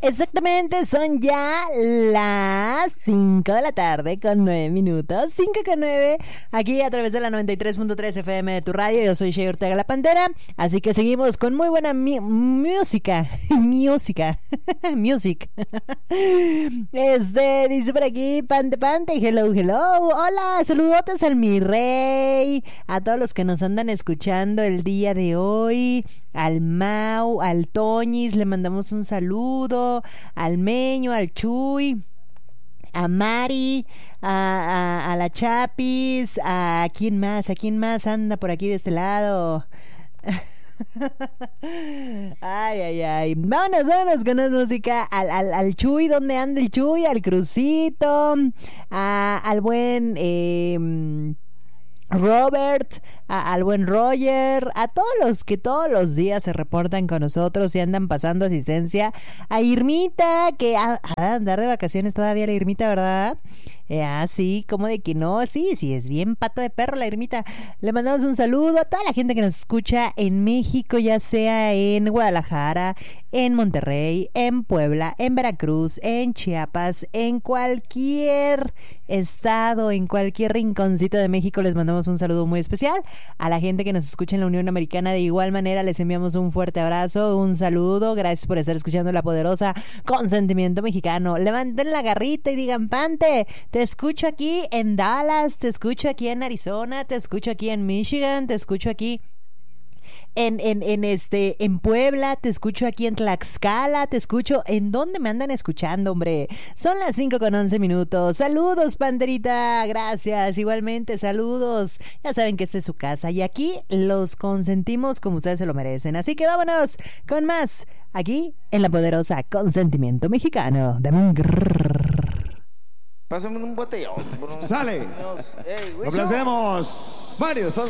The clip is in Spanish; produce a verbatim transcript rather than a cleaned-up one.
Exactamente, son ya las cinco de la tarde con nueve minutos, cinco con nueve, aquí a través de la noventa y tres punto tres F M de tu radio. Yo soy Shea Ortega La Pantera, así que seguimos con muy buena mi- música, música, music. Este, dice por aquí, Pante Pante, hello, hello, hola, saludotes al mi rey, a todos los que nos andan escuchando el día de hoy, al Mau, al Toñis, le mandamos un saludo, al Meño, al Chuy, a Mari, a, a, a la Chapis, a quién más, a quién más anda por aquí de este lado. Ay, ay, ay. Vámonos, vámonos con la música. Al, al, al Chuy, ¿dónde anda el Chuy? Al Crucito, a, al buen eh, Robert, a, al buen Roger, a todos los que todos los días se reportan con nosotros y andan pasando asistencia, a Irmita, que ha, ha de andar de vacaciones todavía la Irmita, ¿verdad? Eh, ah, sí, como de que no, sí, sí, es bien pata de perro la Irmita. Le mandamos un saludo a toda la gente que nos escucha en México, ya sea en Guadalajara, en Monterrey, en Puebla, en Veracruz, en Chiapas, en cualquier estado, en cualquier rinconcito de México. Les mandamos un saludo muy especial. A la gente que nos escucha en la Unión Americana, de igual manera, les enviamos un fuerte abrazo, un saludo. Gracias por estar escuchando La Poderosa Consentimiento Mexicano. Levanten la garrita y digan, Pante, te escucho aquí en Dallas, te escucho aquí en Arizona, te escucho aquí en Michigan, te escucho aquí En, en, en este, en Puebla, te escucho aquí en Tlaxcala, te escucho. ¿En dónde me andan escuchando, hombre? Son las cinco con once minutos. Saludos, Panterita, gracias. Igualmente, saludos. Ya saben que esta es su casa y aquí los consentimos como ustedes se lo merecen. Así que vámonos con más aquí en La Poderosa Consentimiento Mexicano. Dame un grrr. Pásame un botellón. Sale. Hey, Complacemos. Varios son